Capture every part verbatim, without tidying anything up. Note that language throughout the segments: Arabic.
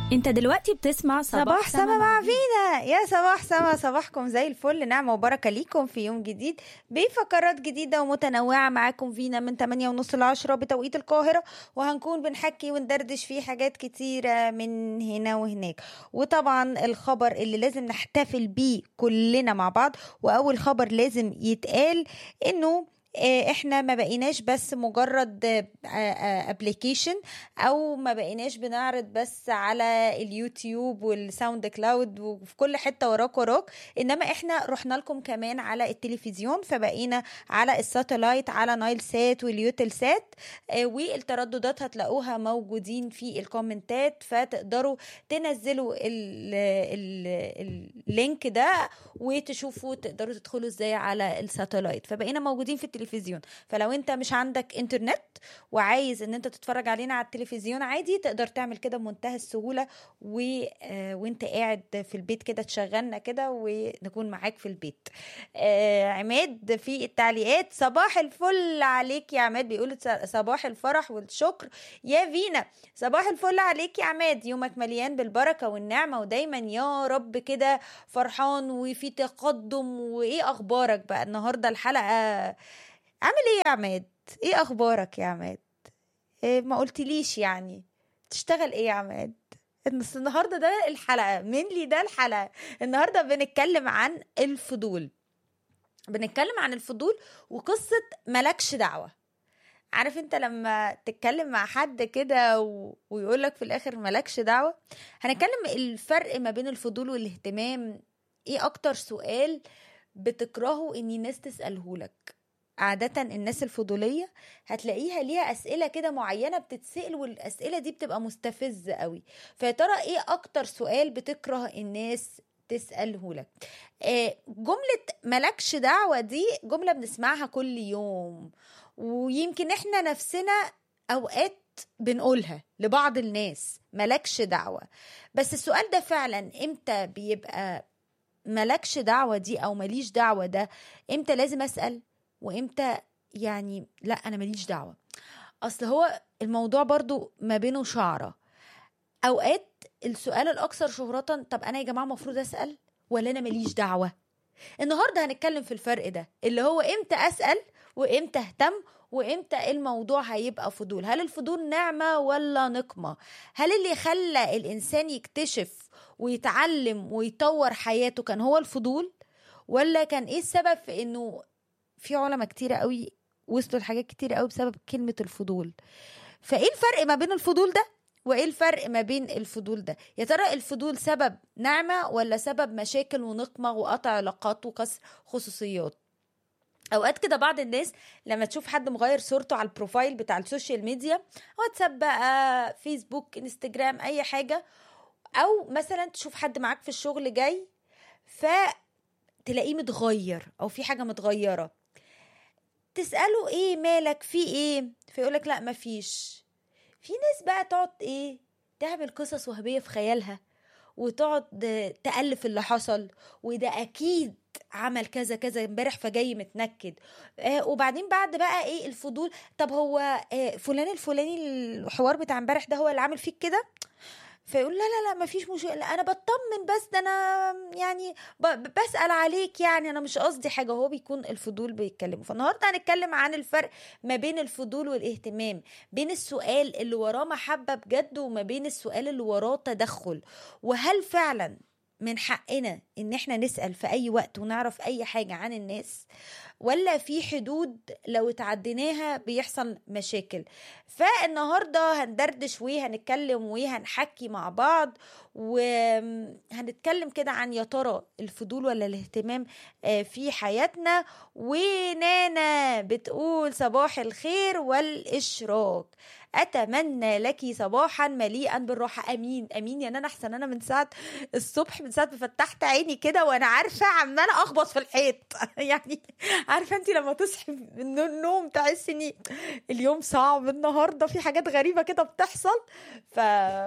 انت دلوقتي بتسمع صباح, صباح سما مع فينا. يا صباح سما، صباحكم زي الفل، نعمة وبركة ليكم في يوم جديد بفقرات جديدة ومتنوعة. معاكم فينا من ثمانية ونص لعشرة بتوقيت القاهرة، وهنكون بنحكي وندردش فيه حاجات كتيرة من هنا وهناك. وطبعا الخبر اللي لازم نحتفل بيه كلنا مع بعض، وأول خبر لازم يتقال إنه احنا ما بقيناش بس مجرد ابليكيشن، او ما بقيناش بنعرض بس على اليوتيوب والساوند كلاود وفي كل حتة وراك وراك، انما احنا رحنا لكم كمان على التلفزيون. فبقينا على الساتلايت، على نايل سات واليوتل سات، والترددات هتلاقوها موجودين في الكومنتات، فتقدروا تنزلوا ال ال اللينك ده وتشوفوا تقدروا تدخلوا ازاي على الساتلايت. فبقينا موجودين في التلفزيون. فلو انت مش عندك انترنت وعايز ان انت تتفرج علينا على التلفزيون عادي، تقدر تعمل كده بمنتهى السهولة، و... آه وانت قاعد في البيت كده تشغلنا كده ونكون معاك في البيت. آه عماد في التعليقات، صباح الفل عليك يا عماد، بيقول صباح الفرح والشكر يا فينا. صباح الفل عليك يا عماد، يومك مليان بالبركة والنعمة، ودايما يا رب كده فرحان وفي تقدم. وايه اخبارك بقى النهاردة؟ الحلقة عامل ايه يا عماد؟ ايه اخبارك يا عماد؟ إيه ما قلتليش يعني تشتغل ايه يا عماد؟ النهارده ده الحلقه من لي ده الحلقه النهارده بنتكلم عن الفضول. بنتكلم عن الفضول وقصه ملكش دعوه. عارف انت لما تتكلم مع حد كده و... ويقولك في الاخر ملكش دعوه؟ هنتكلم الفرق ما بين الفضول والاهتمام. ايه اكتر سؤال بتكرهه ان الناس تسألهولك؟ عادة الناس الفضولية هتلاقيها ليها أسئلة كده معينة بتتسأل، والأسئلة دي بتبقى مستفزة قوي. فيا ترى إيه أكتر سؤال بتكره الناس تسأله لك؟ آه جملة ملكش دعوة دي جملة بنسمعها كل يوم، ويمكن إحنا نفسنا أوقات بنقولها لبعض الناس، ملكش دعوة. بس السؤال ده فعلا إمتى بيبقى ملكش دعوة دي أو مليش دعوة ده؟ إمتى لازم أسأل وامتى يعني لا انا ماليش دعوه؟ اصل هو الموضوع برضو ما بينه شعره. اوقات السؤال الاكثر شهرة، طب انا يا جماعه المفروض اسال ولا انا ماليش دعوه؟ النهارده هنتكلم في الفرق ده، اللي هو امتى اسال وامتى اهتم، وامتى الموضوع هيبقى فضول. هل الفضول نعمه ولا نقمه؟ هل اللي خلى الانسان يكتشف ويتعلم ويطور حياته كان هو الفضول، ولا كان ايه السبب في انه في علماء كتيرة قوي وصلوا لحاجات كتيرة قوي بسبب كلمة الفضول؟ فايه الفرق ما بين الفضول ده وايه الفرق ما بين الفضول ده؟ يا ترى الفضول سبب نعمة ولا سبب مشاكل ونقمة وقطع علاقات وكسر خصوصيات؟ اوقات كده بعض الناس لما تشوف حد مغير صورته على البروفايل بتاع السوشيال ميديا، واتساب بقى، فيسبوك، انستجرام، اي حاجة، او مثلا تشوف حد معاك في الشغل جاي فتلاقيه متغير او في حاجة متغيرة، تسأله ايه مالك في ايه؟ فيقولك لا مفيش. في ناس بقى تقعد ايه تعمل قصص وهمية في خيالها، وتقعد تألف اللي حصل، وده اكيد عمل كذا كذا امبارح فجاي متنكد. آه وبعدين بعد بقى ايه الفضول، طب هو آه فلان الفلاني الحوار بتاع امبارح ده هو اللي عامل فيك كده؟ فيقول لا لا لا مفيش مشكلة، انا بطمن بس، ده انا يعني بسأل عليك، يعني انا مش قصدي حاجة. هو بيكون الفضول بيتكلموا. فالنهاردة هنتكلم عن الفرق ما بين الفضول والاهتمام، بين السؤال اللي وراه محبة بجد وما بين السؤال اللي وراه تدخل. وهل فعلا من حقنا ان احنا نسأل في اي وقت ونعرف اي حاجة عن الناس، ولا في حدود لو اتعديناها بيحصل مشاكل؟ فالنهاردة هندردش وهنتكلم وهنحكي مع بعض، وهنتكلم كده عن يا ترى الفضول ولا الاهتمام في حياتنا. ونانا بتقول صباح الخير والإشراق، أتمنى لك صباحا مليئا بالراحة. أمين أمين يا نانا. أحسن أنا من ساعة الصبح، من ساعة ما فتحت عيني كده وأنا عارفة عمالة أخبط في الحيط يعني عارفة أنت لما تصحي من النوم تحسي إن اليوم صعب، النهاردة في حاجات غريبة كده بتحصل. ف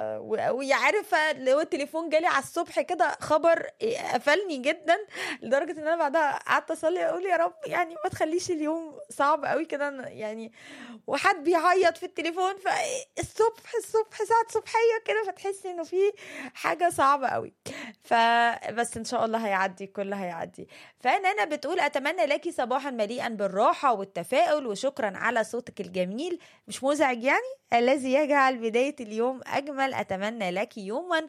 وعارفة لو التليفون جالي على الصبح كده خبر قفلني جدا، لدرجة إن أنا بعدها قعدت أصلي أقول يا رب يعني ما تخليش اليوم صعب قوي كده يعني، وحد بيعيط في التليفون التليفون فالصبح الصبح ساعة صبحية كده، فتحسي انه في حاجة صعبة قوي. فبس ان شاء الله هيعدي، كله هيعدي. فانا بتقول اتمنى لك صباحا مليئا بالراحة والتفاؤل، وشكرا على صوتك الجميل مش مزعج يعني الذي يجعل بداية اليوم أجمل. أتمنى لك يوما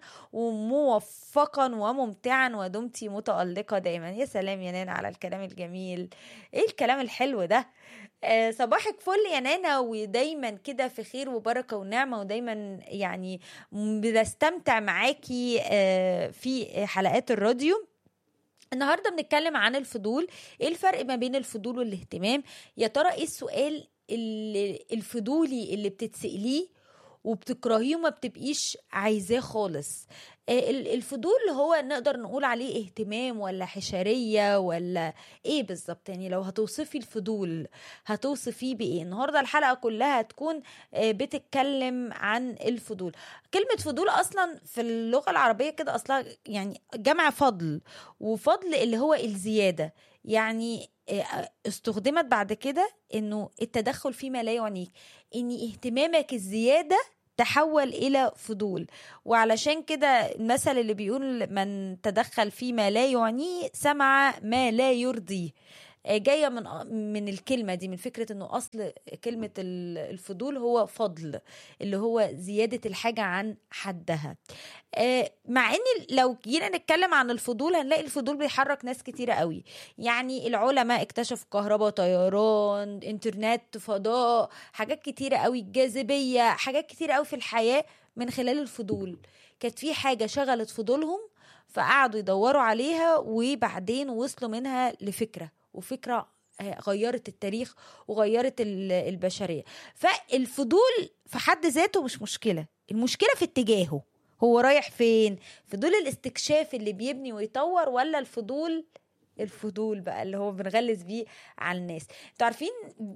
موفقا وممتعا ودمتي متألقة دايما. يا سلام يا نانا على الكلام الجميل، ايه الكلام الحلو ده. آه صباحك فل يا نانا، ودايما كده في خير وبركة ونعمة، ودايما يعني بستمتع معاكي آه في حلقات الراديو. النهاردة بنتكلم عن الفضول. ايه الفرق ما بين الفضول والاهتمام؟ يا ترى ايه السؤال اللي الفضولي اللي بتتسأليه وبتكرهيه وما بتبقيش عايزاه خالص؟ الفضول هو نقدر نقول عليه اهتمام ولا حشرية ولا ايه بالظبط؟ يعني لو هتوصفي الفضول هتوصفيه بايه؟ النهاردة الحلقة كلها هتكون بتتكلم عن الفضول. كلمة فضول اصلا في اللغة العربية كده اصلا يعني جمع فضل، وفضل اللي هو الزيادة. يعني استخدمت بعد كده انه التدخل فيما لا يعنيك، ان اهتمامك الزيادة تحول إلى فضول. وعلشان كده المثل اللي بيقول من تدخل فيما لا يعنيه سمع ما لا يرضيه، جاية من من الكلمة دي، من فكرة انه اصل كلمة الفضول هو فضل، اللي هو زيادة الحاجة عن حدها. مع ان لو جينا نتكلم عن الفضول هنلاقي الفضول بيحرك ناس كتيرة قوي. يعني العلماء اكتشفوا كهرباء، طيران، انترنت، فضاء، حاجات كتيرة قوي، الجاذبية، حاجات كتيرة قوي في الحياة من خلال الفضول. كانت في حاجة شغلت فضولهم فقعدوا يدوروا عليها، وبعدين وصلوا منها لفكرة، وفكرة غيرت التاريخ وغيرت البشرية. فالفضول في حد ذاته مش مشكلة، المشكلة في اتجاهه، هو رايح فين؟ فضول الاستكشاف اللي بيبني ويطور، ولا الفضول الفضول بقى اللي هو بنغلس بيه على الناس؟ انتوا عارفين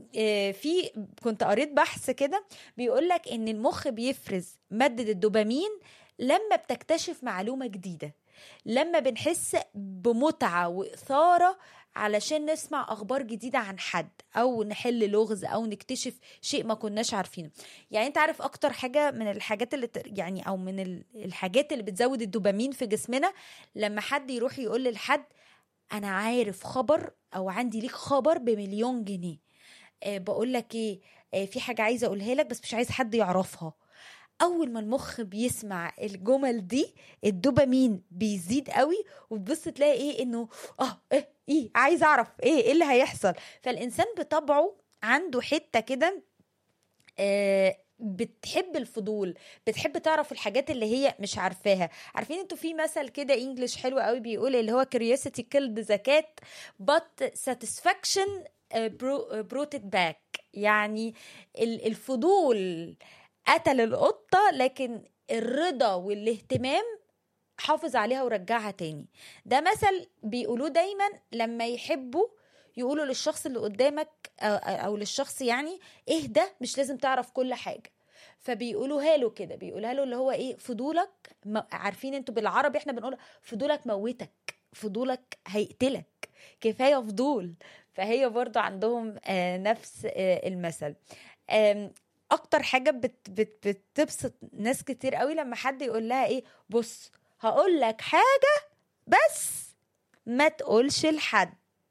في كنت قريت بحث كده بيقولك ان المخ بيفرز مادة الدوبامين لما بتكتشف معلومة جديدة، لما بنحس بمتعة وإثارة علشان نسمع أخبار جديدة عن حد، أو نحل لغز، أو نكتشف شيء ما كناش عارفينه. يعني أنت عارف أكتر حاجة من الحاجات اللي يعني أو من الحاجات اللي بتزود الدوبامين في جسمنا لما حد يروح يقول للحد أنا عارف خبر، أو عندي ليك خبر بمليون جنيه، أه بقول لك إيه، أه في حاجة عايزة أقولها لك بس مش عايز حد يعرفها. اول ما المخ بيسمع الجمل دي الدوبامين بيزيد قوي، وتبص تلاقي ايه انه اه ايه ايه عايز اعرف ايه ايه اللي هيحصل. فالانسان بطبعه عنده حتة كده آه بتحب الفضول، بتحب تعرف الحاجات اللي هي مش عارفاها. عارفين انتوا في مثل كده انجليش حلو قوي بيقول اللي هو curiosity killed the cat but satisfaction brought it back. يعني الفضول قتل القطة، لكن الرضا والاهتمام حافظ عليها ورجعها تاني. ده مثل بيقولوه دايما لما يحبوا يقولوا للشخص اللي قدامك او للشخص يعني اهدى، مش لازم تعرف كل حاجة. فبيقولوها له كده، بيقولها له اللي هو ايه، فضولك م... عارفين انتوا بالعربي احنا بنقول فضولك موتك، فضولك هيقتلك، كفاية فضول. فهي برضو عندهم آه نفس آه المثل. آه اكتر حاجة بت بت بتبسط ناس كتير قوي لما حد يقول لها ايه، بص هقول لك حاجة بس ما تقولش لحد.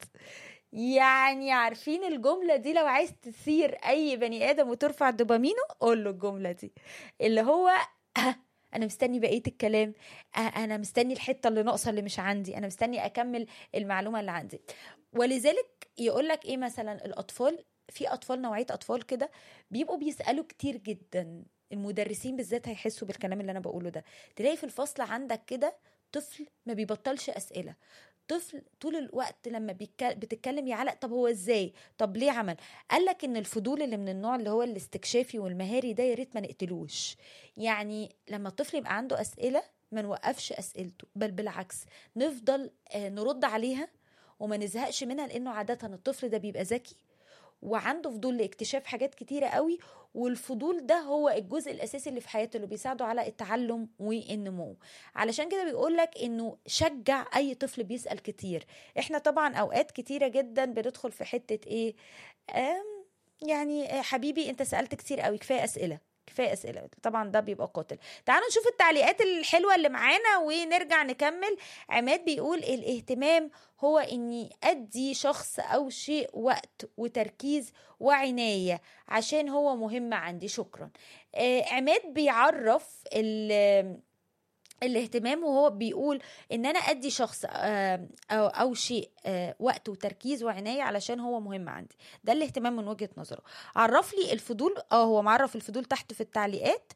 يعني عارفين الجملة دي لو عايز تثير اي بني ادم وترفع دوبامينه، قول له الجملة دي اللي هو أه انا مستني بقية الكلام، أه انا مستني الحتة اللي ناقصة اللي مش عندي، انا مستني اكمل المعلومة اللي عندي. ولذلك يقولك ايه مثلا الاطفال، في اطفال نوعيه اطفال كده بيبقوا بيسالوا كتير جدا. المدرسين بالذات هيحسوا بالكلام اللي انا بقوله ده. تلاقي في الفصل عندك كده طفل ما بيبطلش اسئله، طفل طول الوقت لما بتتكلم يعلق طب هو ازاي، طب ليه عمل. قالك ان الفضول اللي من النوع اللي هو الاستكشافي والمهاري ده يا ريت ما نقتلوش. يعني لما الطفل يبقى عنده اسئله ما نوقفش اسئلته، بل بالعكس نفضل نرد عليها وما نزهقش منها، لانه عاده الطفل ده بيبقى ذكي وعنده فضول لاكتشاف حاجات كتيرة قوي. والفضول ده هو الجزء الأساسي اللي في حياته اللي بيساعده على التعلم والنمو. علشان كده بيقولك إنه شجع أي طفل بيسأل كتير. إحنا طبعا أوقات كتيرة جدا بندخل في حتة إيه، يعني حبيبي أنت سألت كتير قوي، كفاية أسئلة، كفايه اسئله طبعا، ده بيبقى قاتل. تعالوا نشوف التعليقات الحلوه اللي معانا ونرجع نكمل. عماد بيقول الاهتمام هو اني ادي شخص او شيء وقت وتركيز وعنايه عشان هو مهم عندي. شكرا. آه عماد بيعرف الاهتمام وهو بيقول ان انا ادي شخص آه او او شيء آه وقت وتركيز وعنايه علشان هو مهم عندي. ده الاهتمام من وجهة نظره. عرف لي الفضول. اه هو معرف الفضول تحت في التعليقات.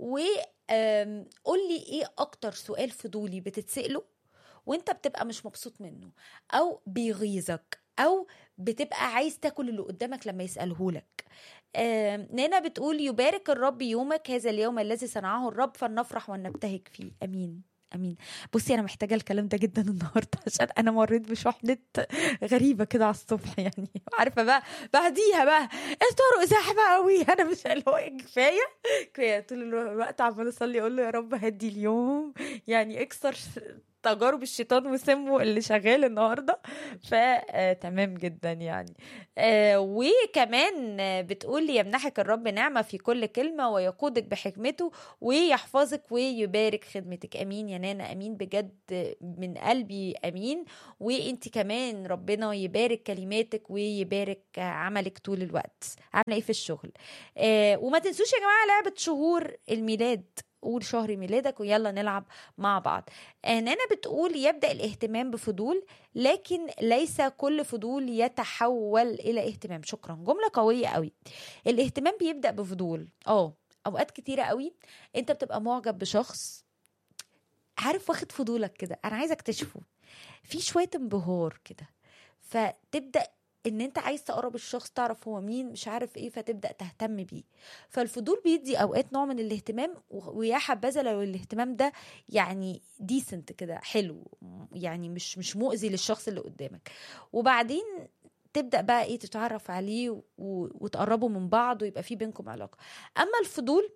وقول لي ايه اكتر سؤال فضولي بتتسأله وانت بتبقى مش مبسوط منه او بيغيظك او بتبقى عايز تاكل اللي قدامك لما يسأله لك. آه، نانا بتقول يبارك الرب يومك، هذا اليوم الذي صنعه الرب فلنفرح ونبتهج فيه. امين امين. بصي انا محتاجه الكلام ده جدا النهارده عشان انا مريت بشحنه غريبه كده على الصبح يعني. عارفه بقى بعديها بقى الطرق زحمه قوي، انا مش اللي هو كفايه كفايه طول الوقت عمال اصلي اقول له يا رب هدي اليوم، يعني اكسر تجارب الشيطان وسمه اللي شغال النهارده. فتمام جدا يعني. آه وكمان بتقول لي يمنحك الرب نعمه في كل كلمه ويقودك بحكمته ويحفظك ويبارك خدمتك. امين يا نانا، امين بجد من قلبي، امين. وانت كمان ربنا يبارك كلماتك ويبارك عملك طول الوقت. عامله ايه في الشغل؟ آه وما تنسوش يا جماعه لعبه شهور الميلاد. قول شهر ميلادك ويلا نلعب مع بعض. نانا بتقول يبدأ الاهتمام بفضول لكن ليس كل فضول يتحول إلى اهتمام. شكرا، جملة قوية قوي. الاهتمام بيبدأ بفضول. اه أوقات كتيرة قوي انت بتبقى معجب بشخص، عارف، واخد فضولك كده، انا عايزة اكتشفه، في شوية انبهار كده، فتبدأ ان انت عايز تقرب الشخص، تعرف هو مين، مش عارف ايه، فتبدأ تهتم بيه. فالفضول بيدي اوقات نوع من الاهتمام، ويا حبذا لو الاهتمام ده يعني ديسنت كده، حلو، يعني مش مش مؤذي للشخص اللي قدامك. وبعدين تبدأ بقى ايه تتعرف عليه و... وتقربوا من بعض ويبقى في بينكم علاقة. اما الفضول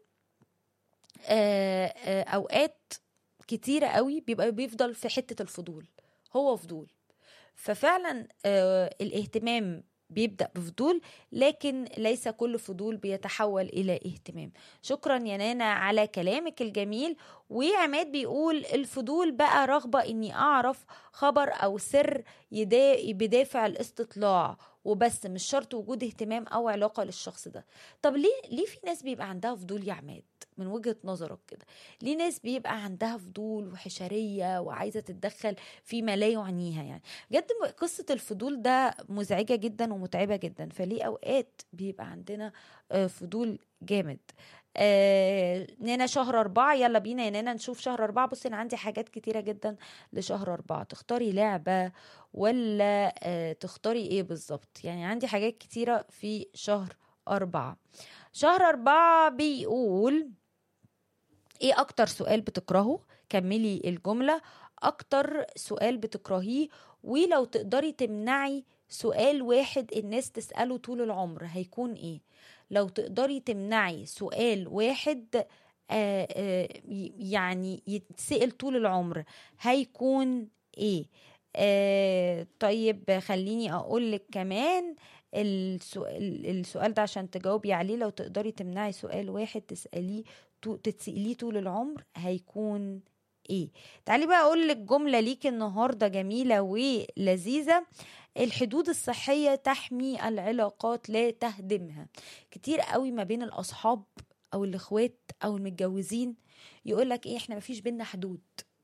آآ آآ اوقات كتيرة قوي بيبقى بيفضل في حتة الفضول، هو فضول. ففعلا آه الاهتمام بيبدأ بفضول لكن ليس كل فضول بيتحول إلى اهتمام. شكرا يا نانا على كلامك الجميل. وعماد بيقول الفضول بقى رغبة إني أعرف خبر أو سر بدافع الاستطلاع وبس، مش شرط وجود اهتمام أو علاقة للشخص ده. طب ليه ليه في ناس بيبقى عندها فضول يا عماد من وجهة نظرك كده؟ ليه ناس بيبقى عندها فضول وحشرية وعايزة تتدخل فيما لا يعنيها؟ يعني بجد قصة الفضول ده مزعجة جدا ومتعبة جدا. فليه أوقات بيبقى عندنا فضول جامد. آه نانا شهر أربعة، يلا بينا يا نانا نشوف شهر أربعة. بصي أنا عندي حاجات كتيرة جدا لشهر أربعة. تختاري لعبة ولا آه تختاري إيه بالظبط؟ يعني عندي حاجات كتيرة في شهر أربعة. شهر أربعة بيقول إيه أكتر سؤال بتكرهه؟ كملي الجملة. أكتر سؤال بتكرهيه، ولو تقدري تمنعي سؤال واحد الناس تسأله طول العمر هيكون إيه؟ لو تقدري تمنعي سؤال واحد آآ آآ يعني يتسأل طول العمر هيكون إيه؟ آه طيب خليني أقولك كمان السؤال, السؤال ده عشان تجاوبي عليه. لو تقدري تمنعي سؤال واحد تسأليه تتسأليه طول العمر هيكون ايه؟ تعالي بقى اقول لك جملة ليك النهاردة جميلة ولذيذة. الحدود الصحية تحمي العلاقات لا تهدمها. كتير قوي ما بين الاصحاب او الاخوات او المتجوزين يقولك ايه، احنا مفيش بينا حدود.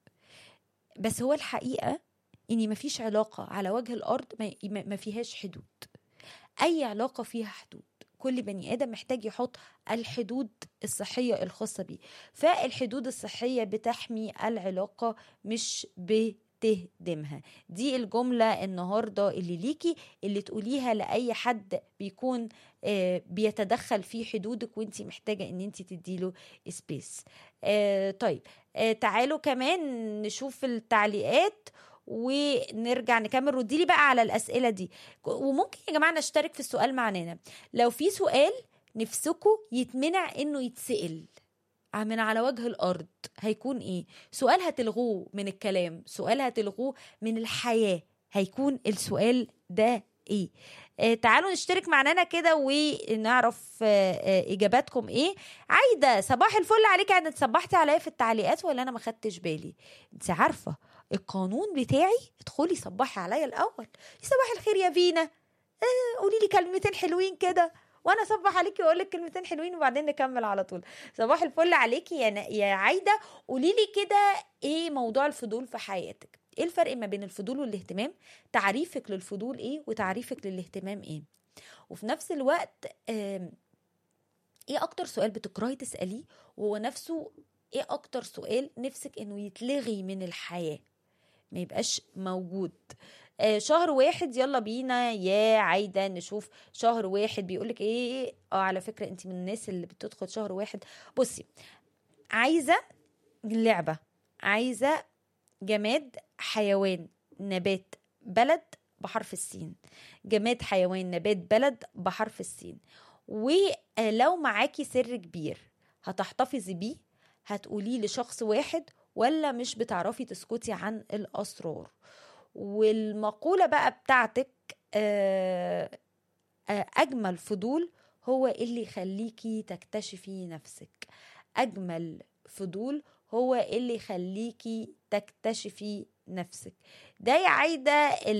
بس هو الحقيقة اني مفيش علاقة على وجه الارض ما فيهاش حدود. اي علاقة فيها حدود. كل بني آدم محتاج يحط الحدود الصحية الخاصة بيه. فالحدود الصحية بتحمي العلاقة مش بتهدمها. دي الجملة النهاردة اللي ليكي، اللي تقوليها لأي حد بيكون آه بيتدخل في حدودك وانتي محتاجة ان انتي تديله سبيس. آه طيب آه تعالوا كمان نشوف التعليقات ونرجع نكمل. ردي لي بقى على الأسئلة دي. وممكن يا جماعة نشترك في السؤال معنا. لو في سؤال نفسكم يتمنع انه يتسأل من على وجه الأرض هيكون ايه؟ سؤال هتلغوه من الكلام، سؤال هتلغوه من الحياة، هيكون السؤال ده ايه؟ آه تعالوا نشترك معنا كده ونعرف آه آه اجاباتكم ايه. عايده صباح الفل عليك. عايده صبحتي عليا في التعليقات ولا انا ما خدتش بالي؟ انت عارفه القانون بتاعي، ادخلي صبحي عليا الاول. صباح الخير يا فينا، آه قولي لي كلمتين حلوين كده وانا اصبح عليكي واقول لك كلمتين حلوين وبعدين نكمل على طول. صباح الفل عليكي يا ن... يا عايده. قولي لي كده ايه موضوع الفضول في حياتك؟ ايه الفرق ما بين الفضول والاهتمام؟ تعريفك للفضول ايه وتعريفك للاهتمام ايه؟ وفي نفس الوقت آم، ايه اكتر سؤال بتكرهي تسأليه وهو نفسه ايه اكتر سؤال نفسك انه يتلغي من الحياة، ما يبقاش موجود؟ آه شهر واحد، يلا بينا يا عايدة نشوف شهر واحد بيقولك ايه. اه على فكرة انت من الناس اللي بتدخل شهر واحد. بصي، عايزة لعبة، عايزة جماد حيوان نبات بلد بحرف السين. جماد حيوان نبات بلد بحرف السين. ولو معاكي سر كبير هتحتفظي بيه، هتقوليه لشخص واحد ولا مش بتعرفي تسكتي عن الأسرار؟ والمقولة بقى بتاعتك آه، آه، أجمل فضول هو اللي يخليكي تكتشفي نفسك. أجمل فضول هو اللي يخليكي تكتشفي نفسك. ده يا عايدة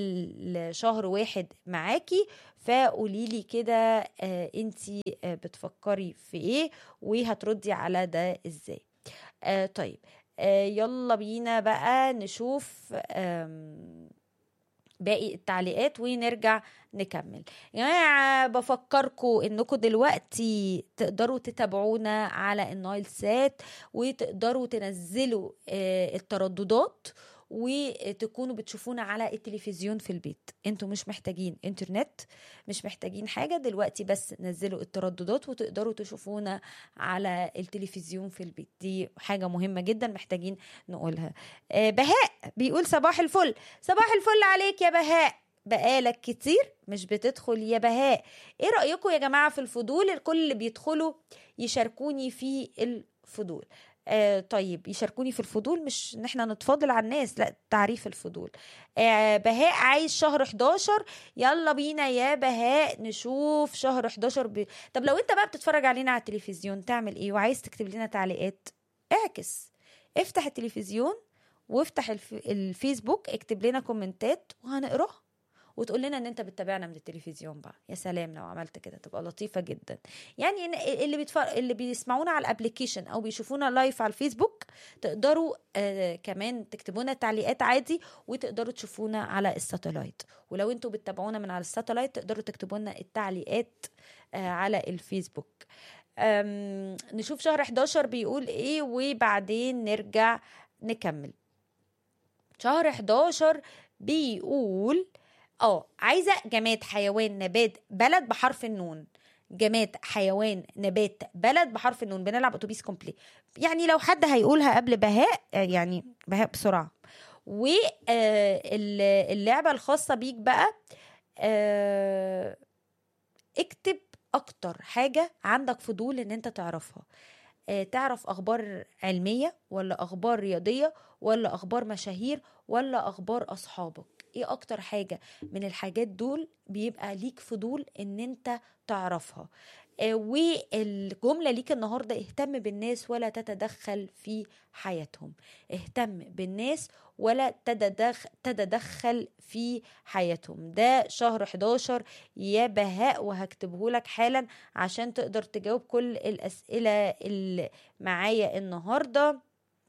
الشهر واحد معاكي، فقوليلي كده آه انتي آه بتفكري في ايه وهتردي على ده ازاي. آه طيب آه يلا بينا بقى نشوف آم باقي التعليقات ونرجع نكمل. يا جماعة بفكركم انكم دلوقتي تقدروا تتابعونا على النايل سات، وتقدروا تنزلوا آه، الترددات وتكونوا بتشوفونا على التلفزيون في البيت. انتوا مش محتاجين انترنت، مش محتاجين حاجة دلوقتي، بس نزلوا الترددات وتقدروا تشوفونا على التلفزيون في البيت. دي حاجة مهمة جدا محتاجين نقولها. آه، بهاء بيقول صباح الفل. صباح الفل عليك يا بهاء، بقالك كتير مش بتدخل يا بهاء. ايه رأيكم يا جماعة في الفضول؟ الكل اللي بيدخلوا يشاركوني في الفضول. آه طيب يشاركوني في الفضول، مش ان احنا نتفاضل على الناس، لا تعريف الفضول. آه بهاء عايز شهر حداشر. يلا بينا يا بهاء نشوف شهر حداشر ب... طب لو انت بقى بتتفرج علينا على التلفزيون تعمل ايه وعايز تكتب لنا تعليقات؟ اعكس، افتح التلفزيون وافتح الف... الفيسبوك، اكتب لنا كومنتات وهنقراها وتقول لنا ان انت بتتابعنا من التلفزيون بقى. يا سلام لو عملت كده تبقى لطيفة جدا. يعني إن اللي بيتفر... اللي بيسمعونا على الابليكيشن او بيشوفونا لايف على الفيسبوك تقدروا آه كمان تكتبونا تعليقات عادي، وتقدروا تشوفونا على الساتلايت. ولو انتوا بتتابعونا من على الساتلايت تقدروا تكتبوا لنا التعليقات آه على الفيسبوك. أم... نشوف شهر حداشر بيقول ايه وبعدين نرجع نكمل. شهر حداشر بيقول اه عايزة جماد حيوان نبات بلد بحرف النون. جماد حيوان نبات بلد بحرف النون. بنلعب اتوبيس كومبلي. يعني لو حد هيقولها قبل بهاء آه، يعني بهاء بسرعة. واللعبة الخاصة بيك بقى آه، اكتب اكتر حاجة عندك فضول ان انت تعرفها. آه، تعرف اخبار علمية ولا اخبار رياضية ولا اخبار مشاهير ولا اخبار اصحابك؟ ايه اكتر حاجة من الحاجات دول بيبقى ليك فضول ان انت تعرفها؟ آه، والجملة ليك النهاردة اهتم بالناس ولا تتدخل في حياتهم. اهتم بالناس ولا تتدخل, تتدخل في حياتهم. ده شهر حداشر يا بهاء، وهكتبه لك حالا عشان تقدر تجاوب كل الأسئلة اللي معايا النهاردة.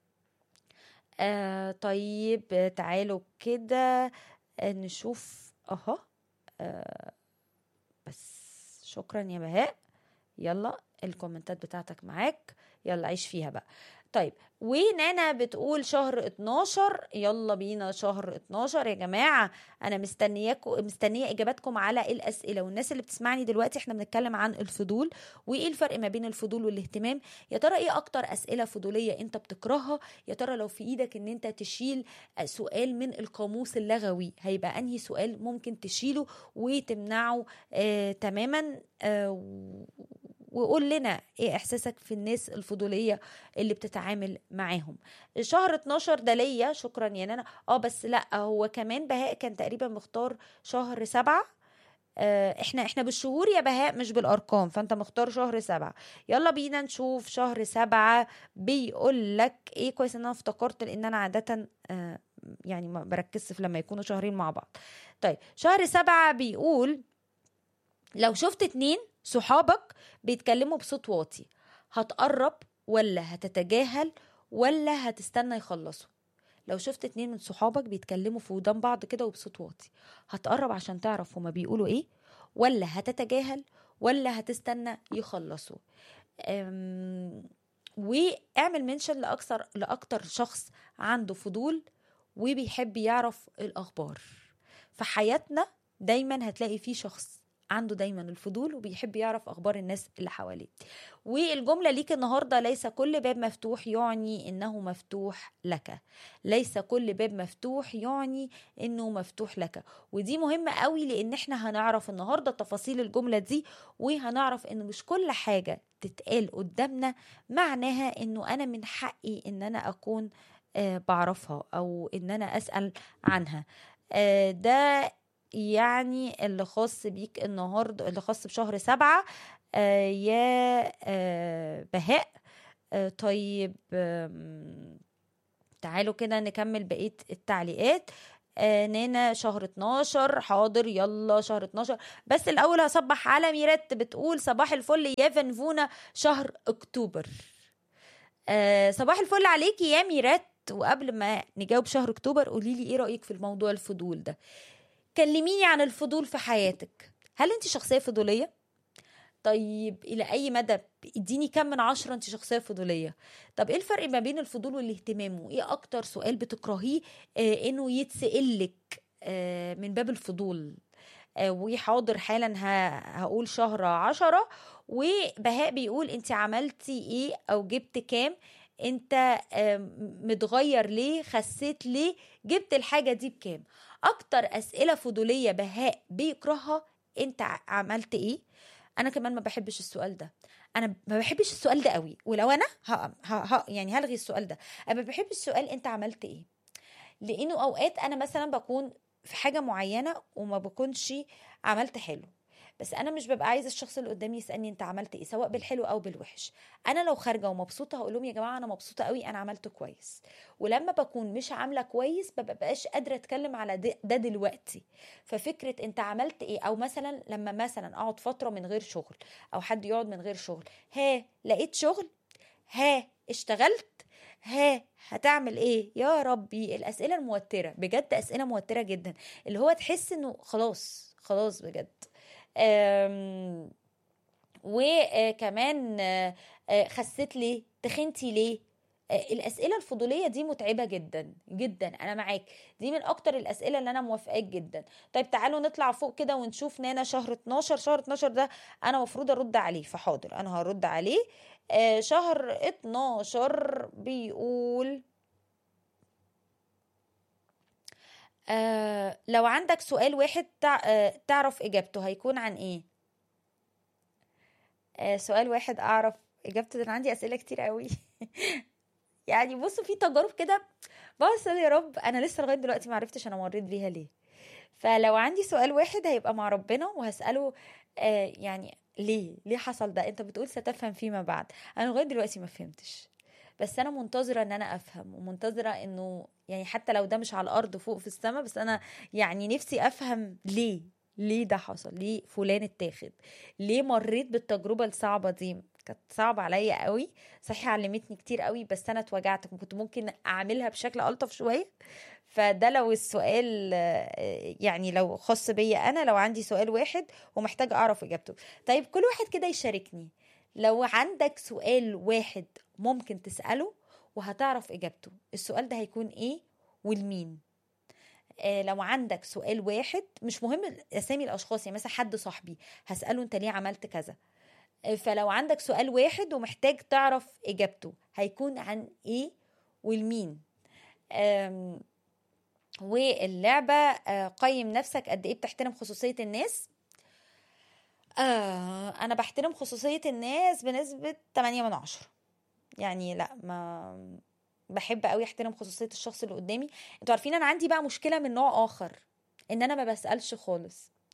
آه طيب آه، تعالوا كده آه، نشوف اهو. آه بس شكرا يا بهاء. يلا الكومنتات بتاعتك معاك، يلا عيش فيها بقى. طيب ونانا بتقول شهر اتناشر. يلا بينا شهر اتناشر يا جماعة. انا مستنياكم، مستنية اجاباتكم على الاسئلة. والناس اللي بتسمعني دلوقتي احنا بنتكلم عن الفضول وايه الفرق ما بين الفضول والاهتمام. يا ترى ايه اكتر اسئلة فضولية انت بتكرهها؟ يا ترى لو في ايدك ان انت تشيل سؤال من القاموس اللغوي هيبقى انهي سؤال ممكن تشيله وتمنعه آه تماما؟ آه وقول لنا ايه احساسك في الناس الفضولية اللي بتتعامل معاهم. شهر اتناشر ده ليا، شكرا يا نانا. اه بس لا، هو كمان بهاء كان تقريبا مختار شهر سبعة. آه احنا احنا بالشهور يا بهاء مش بالارقام، فانت مختار شهر سبعة. يلا بينا نشوف شهر سبعة بيقول لك ايه. كويس ان انا افتكرت، لان انا عادة آه يعني ما بركزش في لما يكونوا شهرين مع بعض. طيب شهر سبعة بيقول لو شفت اتنين صحابك بيتكلموا بصوت واطي، هتقرب ولا هتتجاهل ولا هتستنى يخلصوا؟ لو شفت اتنين من صحابك بيتكلموا في ودان بعض كده وبصوت واطي، هتقرب عشان تعرف هما بيقولوا ايه ولا هتتجاهل ولا هتستنى يخلصوا؟ أم... واعمل منشن لأكثر لأكتر شخص عنده فضول وبيحب يعرف الأخبار في حياتنا. دايما هتلاقي فيه شخص عنده دايما الفضول وبيحب يعرف أخبار الناس اللي حواليه. والجملة ليك النهاردة: ليس كل باب مفتوح يعني إنه مفتوح لك. ليس كل باب مفتوح يعني إنه مفتوح لك. ودي مهمة قوي، لأن احنا هنعرف النهاردة تفاصيل الجملة دي، وهنعرف إن مش كل حاجة تتقال قدامنا معناها إنه أنا من حقي إن أنا أكون آه بعرفها أو إن أنا أسأل عنها. آه ده يعني اللي خاص بيك النهاردة، اللي خاص بشهر سبعة آه يا آه بهاء. آه طيب آه تعالوا كده نكمل بقية التعليقات. آه نانا شهر اتناشر، حاضر يلا شهر اتناشر. بس الأول هصبح على ميرات بتقول صباح الفل يا فنفونة شهر أكتوبر. آه صباح الفل عليكي يا ميرات. وقبل ما نجاوب شهر أكتوبر قوليلي ايه رأيك في الموضوع الفضول ده. كلميني عن الفضول في حياتك. هل انت شخصية فضولية؟ طيب إلى أي مدى؟ اديني كم من عشرة انت شخصية فضولية. طب ايه الفرق ما بين الفضول والاهتمام؟ وايه أكتر سؤال بتكرهيه آه إنه يتسألك آه من باب الفضول؟ آه وحاضر حالا هقول شهر عشرة. وبهاء بيقول انت عملتي ايه أو جبت كام؟ انت آه متغير ليه؟ خسيت ليه؟ جبت الحاجة دي بكام؟ اكتر اسئله فضوليه بهاء بيكرهها: انت عملت ايه؟ انا كمان ما بحبش السؤال ده. انا ما بحبش السؤال ده قوي، ولو انا ها ها يعني هلغي السؤال ده. انا ما بحبش السؤال انت عملت ايه، لانه اوقات انا مثلا بكون في حاجه معينه وما بكونش عملت حلو، بس انا مش ببقى عايزه الشخص اللي قدامي يسالني انت عملت ايه، سواء بالحلو او بالوحش. انا لو خارجه ومبسوطه هقول لهم يا جماعه انا مبسوطه قوي، انا عملت كويس. ولما بكون مش عامله كويس ببقاش قادره اتكلم على ده دلوقتي. ففكره انت عملت ايه، او مثلا لما مثلا اقعد فتره من غير شغل، او حد يقعد من غير شغل، ها لقيت شغل، ها اشتغلت، ها هتعمل ايه؟ يا ربي الاسئله الموتره بجد، اسئله موتره جدا، اللي هو تحس انه خلاص خلاص بجد. أم وكمان آه، آه، خسيت ليه؟ تخنتي ليه؟ آه، الأسئلة الفضولية دي متعبة جدا جدا، أنا معاك. دي من أكتر الأسئلة اللي أنا موافقاك جدا. طيب تعالوا نطلع فوق كده ونشوف نانا شهر اتناشر. شهر اتناشر ده أنا مفروض أرد عليه، فحاضر أنا هرد عليه. آه، شهر اتناشر بيقول آه لو عندك سؤال واحد تع... آه تعرف إجابته هيكون عن إيه؟ آه سؤال واحد أعرف إجابته ده؟ أنا عندي أسئلة كتير قوي. يعني بصوا في تجارب كده بس يا رب انا لسه لغايه دلوقتي ما عرفتش انا مريت بيها ليه. فلو عندي سؤال واحد هيبقى مع ربنا وهساله آه يعني ليه ليه حصل ده؟ انت بتقول ستفهم فيما بعد. انا لغايه دلوقتي ما فهمتش، بس انا منتظره ان انا افهم، ومنتظره انه يعني حتى لو ده مش على الارض فوق في السماء، بس انا يعني نفسي افهم ليه ليه ده حصل، ليه فلان اتاخد، ليه مريت بالتجربه الصعبه دي. كانت صعبة عليا قوي، صحيح علمتني كتير قوي، بس انا اتوجعت، كنت ممكن اعملها بشكل الطف شوية. فده لو السؤال آه، يعني لو خاص بيا انا، لو عندي سؤال واحد ومحتاجة اعرف اجابته. طيب كل واحد كده يشاركني، لو عندك سؤال واحد ممكن تسأله وهتعرف اجابته، السؤال ده هيكون ايه والمين؟ آه لو عندك سؤال واحد، مش مهم اسامي الاشخاص، يعني مثلا حد صاحبي هسأله انت ليه عملت كذا. فلو عندك سؤال واحد ومحتاج تعرف إجابته هيكون عن إيه والمين؟ أم، واللعبة آه، قيم نفسك قد إيه بتحترم خصوصية الناس. آه أنا بحترم خصوصية الناس بنسبة تمانية من عشرة. يعني لا، ما بحب قوي احترم خصوصية الشخص اللي قدامي. انتوا عارفين انا عندي بقى مشكلة من نوع اخر، ان انا ما بسألش خالص.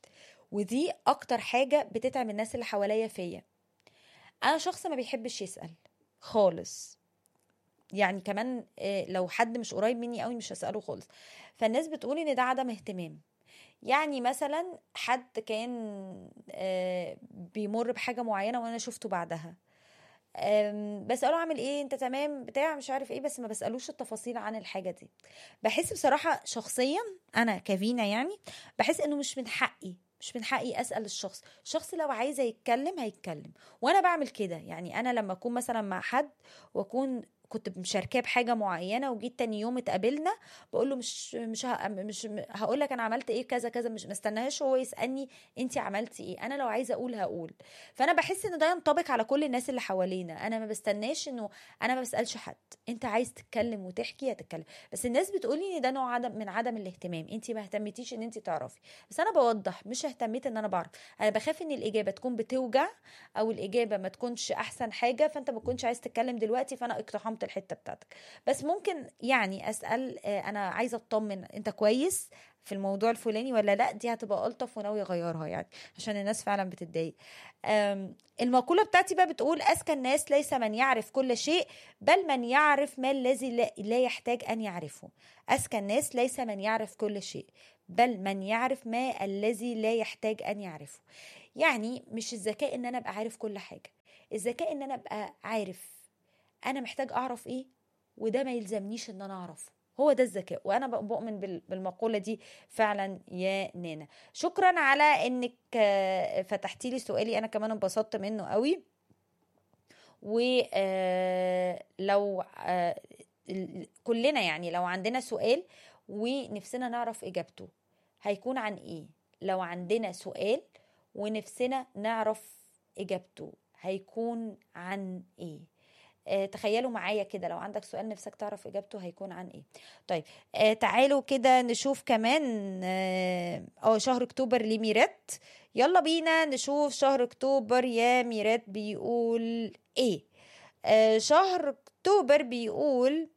ودي اكتر حاجة بتتعب الناس اللي حواليا فيا. انا شخص ما بيحبش يسأل خالص، يعني كمان آه، لو حد مش قريب مني قوي مش هسأله خالص. فالناس بتقول ان ده عدم اهتمام. يعني مثلا حد كان آه، بيمر بحاجة معينة وانا شفته بعدها، أم، بسأله عامل ايه، انت تمام بتاع مش عارف ايه، بس ما بسألوش التفاصيل عن الحاجة دي. بحس بصراحة شخصيا انا كفينا يعني، بحس انه مش من حقي مش من حقي اسال الشخص. الشخص لو عايزه يتكلم هيتكلم، وانا بعمل كده. يعني انا لما اكون مثلا مع حد واكون كنت مشاركاه بحاجه معينه وجيت تاني يوم اتقابلنا، بقول له مش مش ه... مش هقول لك انا عملت ايه كذا كذا، مش مستناهاش هو يسالني انت عملتي ايه. انا لو عايزه اقول هقول. فانا بحس ان ده ينطبق على كل الناس اللي حوالينا. انا ما بستناش انه انا ما بسالش حد، انت عايز تتكلم وتحكي هتتكلم. بس الناس بتقولي ان ده نوع عدم من عدم الاهتمام، انت ما اهتمتيش ان انت تعرفي. بس انا بوضح مش اهتميت ان انا بعرف. انا بخاف ان الاجابه تكون بتوجع، او الاجابه ما تكونش احسن حاجه، فانت ما تكونش عايز تتكلم دلوقتي، فانا اقتحمت الحته بتاعتك. بس ممكن يعني اسال، آه، انا عايزه اطمن انت كويس في الموضوع الفلاني ولا لا. دي هتبقى الطف وناوي اغيرها يعني، عشان الناس فعلا بتتضايق. أم، المقولة بتاعتي بقى بتقول أذكى الناس ليس من يعرف كل شيء، بل من يعرف ما الذي لا لا يحتاج أن يعرفه. أذكى الناس ليس من يعرف كل شيء، بل من يعرف ما الذي لا يحتاج أن يعرفه. يعني مش الذكاء إن أنا أبقى عارف كل حاجة، الذكاء إن أنا أبقى عارف أنا محتاج أعرف إيه، وده ما يلزمنيش إن أنا أعرفه. هو ده الذكاء. وانا بؤمن بال- بالمقولة دي فعلا يا نانا. شكرا على انك آه، فتحتي لي سؤالي، انا كمان انبسطت منه قوي. ولو كلنا يعني لو عندنا سؤال ونفسنا نعرف اجابته هيكون عن ايه؟ لو عندنا سؤال ونفسنا نعرف اجابته هيكون عن ايه؟ آه، تخيلوا معايا كده، لو عندك سؤال نفسك تعرف اجابته هيكون عن ايه؟ طيب، آه تعالوا كده نشوف كمان. اه آه، شهر اكتوبر لميرات. يلا بينا نشوف شهر اكتوبر يا ميرات بيقول ايه. آه شهر اكتوبر بيقول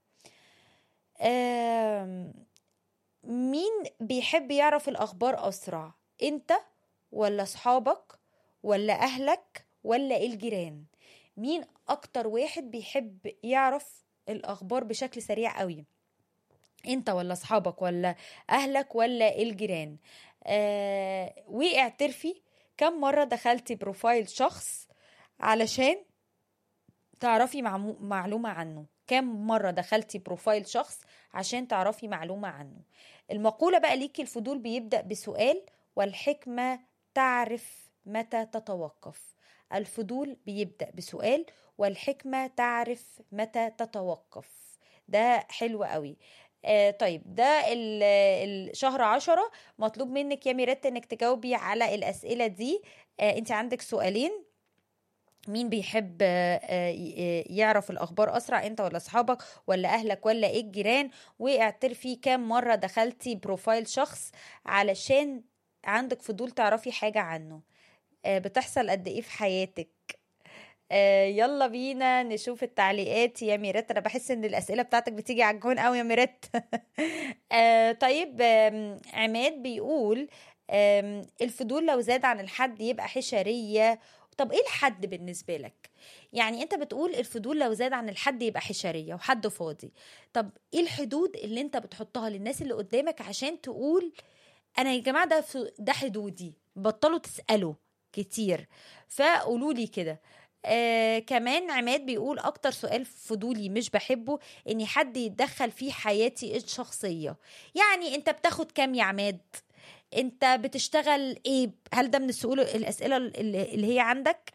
آه مين بيحب يعرف الاخبار اسرع، انت ولا اصحابك ولا اهلك ولا الجيران؟ مين اكتر واحد بيحب يعرف الاخبار بشكل سريع قوي، انت ولا اصحابك ولا اهلك ولا الجيران؟ آه واعترفي كم مرة دخلتي بروفايل شخص علشان تعرفي معمو- معلومة عنه. كم مرة دخلتي بروفايل شخص عشان تعرفي معلومة عنه؟ المقولة بقى ليكي، الفضول بيبدأ بسؤال والحكمة تعرف متى تتوقف. الفضول بيبدأ بسؤال والحكمة تعرف متى تتوقف. ده حلو قوي. آه طيب، ده ال- الشهر عشرة مطلوب منك يا ميرات انك تجاوبي على الأسئلة دي. آه انت عندك سؤالين. مين بيحب آه، آه، ي- يعرف الأخبار أسرع، أنت ولا أصحابك ولا أهلك ولا إيه الجيران؟ واعترفي كام مرة دخلتي بروفايل شخص علشان عندك فضول تعرفي حاجة عنه. آه، بتحصل قد إيه في حياتك؟ آه، يلا بينا نشوف التعليقات يا ميرات. أنا بحس إن الأسئلة بتاعتك بتيجي على الجون أوي يا ميرات. آه، طيب، آم، عماد بيقول آم، الفضول لو زاد عن الحد يبقى حشرية. طب ايه الحد بالنسبة لك؟ يعني انت بتقول الفضول لو زاد عن الحد يبقى حشرية وحد فاضي. طب ايه الحدود اللي انت بتحطها للناس اللي قدامك عشان تقول انا يا جماعة ده ف- ده حدودي، بطلوا تسألوا كتير؟ فقولوا لي كده. آه كمان عماد بيقول اكتر سؤال فضولي مش بحبه ان حد يتدخل في حياتي الشخصية. يعني انت بتاخد كام يا عماد؟ انت بتشتغل ايه؟ هل ده من السؤال الاسئله اللي اللي هي عندك؟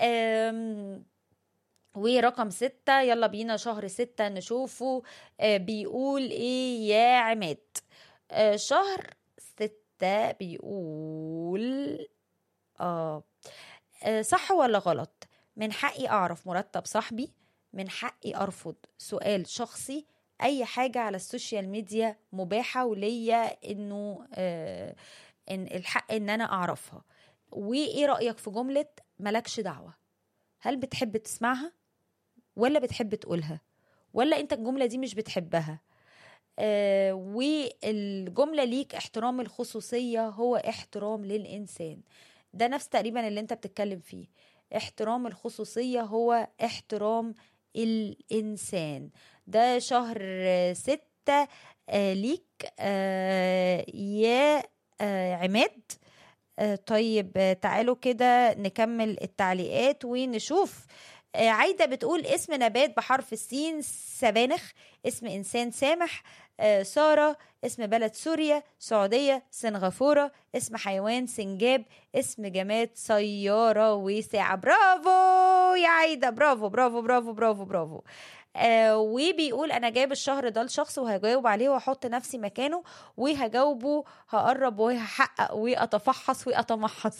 أم ورقم ستة، يلا بينا شهر ستة نشوفه. آه، بيقول ايه يا عماد؟ آه، شهر ستة بيقول اه آه، صح ولا غلط؟ من حقي اعرف مرتب صاحبي، من حقي ارفض سؤال شخصي، اي حاجة على السوشيال ميديا مباحة وليا انه آه ان الحق ان انا اعرفها. وايه رأيك في جملة ملكش دعوة؟ هل بتحب تسمعها ولا بتحب تقولها، ولا انت الجملة دي مش بتحبها؟ آه والجملة ليك: احترام الخصوصية هو احترام للإنسان. ده نفس تقريبا اللي انت بتتكلم فيه. احترام الخصوصية هو احترام الإنسان. ده شهر آه، ستة آه ليك آه يا آه عماد. آه طيب، آه تعالوا كده نكمل التعليقات ونشوف. آه عايدة بتقول: اسم نبات بحرف السين سبانخ. اسم إنسان سامح. آه سارة: اسم بلد سوريا سعودية سنغافورة. اسم حيوان سنجاب. اسم جماد سيارة وساعة. برافو يا عايدة، برافو برافو برافو برافو برافو. آه وبيقول: انا جايب الشهر ده لشخص وهجاوب عليه واحط نفسي مكانه وهجاوبه، هقرب وهحقق واتفحص واتمحص.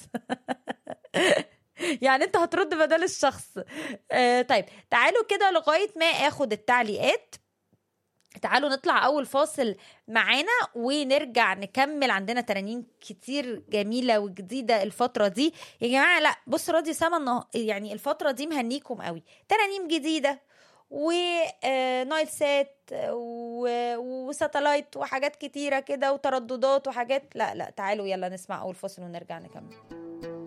يعني انت هترد بدل الشخص. آه طيب، تعالوا كده لغاية ما اخد التعليقات. تعالوا نطلع اول فاصل معانا ونرجع نكمل. عندنا ترانيم كتير جميلة وجديدة الفترة دي يا جماعة. لا بص، راضي سما النه- يعني الفترة دي مهنيكم قوي. ترانيم جديدة ونايل سات و- وساتلايت وحاجات كتيرة كده وترددات وحاجات. لا لا، تعالوا يلا نسمع اول فاصل ونرجع نكمل.